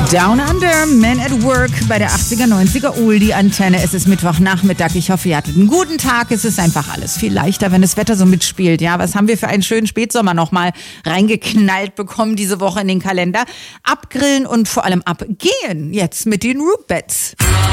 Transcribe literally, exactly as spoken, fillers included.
Down Under, Men at Work bei der achtziger, neunziger Oldie-Antenne. Es ist Mittwochnachmittag. Ich hoffe, ihr hattet einen guten Tag. Es ist einfach alles viel leichter, wenn das Wetter so mitspielt. Ja, was haben wir für einen schönen Spätsommer nochmal reingeknallt bekommen diese Woche in den Kalender? Abgrillen und vor allem abgehen jetzt mit den Rootbeds.